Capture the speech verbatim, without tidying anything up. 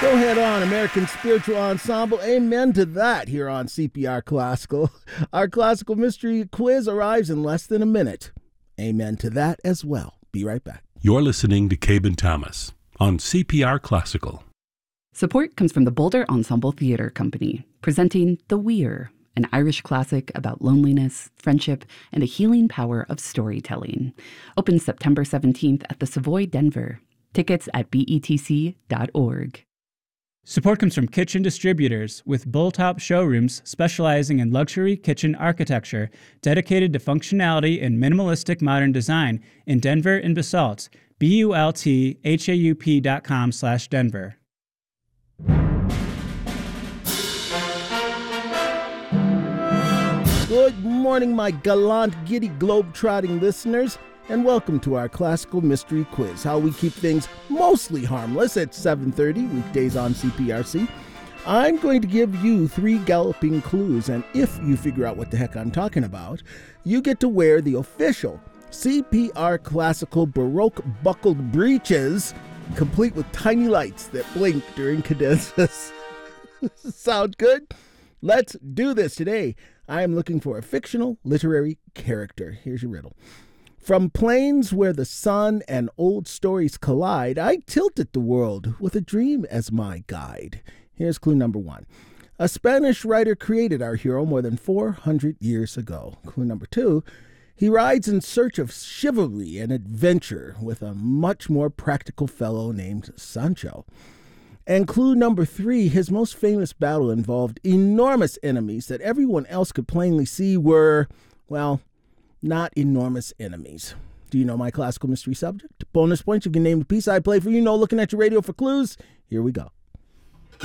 Go ahead on, American Spiritual Ensemble. Amen to that here on C P R Classical. Our classical mystery quiz arrives in less than a minute. Amen to that as well. Be right back. You're listening to Cabin Thomas on C P R Classical. Support comes from the Boulder Ensemble Theatre Company, presenting The Weir, an Irish classic about loneliness, friendship, and the healing power of storytelling. Opens September seventeenth at the Savoy Denver. Tickets at B E T C dot org. Support comes from Kitchen Distributors, with Bulltop showrooms specializing in luxury kitchen architecture, dedicated to functionality and minimalistic modern design in Denver and Basalt. B U L T H A U P dot com slash Denver. Good morning, my gallant, giddy, globe-trotting listeners, and welcome to our classical mystery quiz, how we keep things mostly harmless at seven thirty, weekdays on C P R C. I'm going to give you three galloping clues, and if you figure out what the heck I'm talking about, you get to wear the official C P R Classical Baroque buckled breeches, complete with tiny lights that blink during cadenzas. Sound good? Let's do this today. I am looking for a fictional literary character. Here's your riddle. From plains where the sun and old stories collide, I tilted the world with a dream as my guide. Here's clue number one. A Spanish writer created our hero more than four hundred years ago. Clue number two. He rides in search of chivalry and adventure with a much more practical fellow named Sancho. And clue number three, his most famous battle involved enormous enemies that everyone else could plainly see were, well, not enormous enemies. Do you know my classical mystery subject? Bonus points, you can name the piece I play for you. No looking at your radio for clues. Here we go.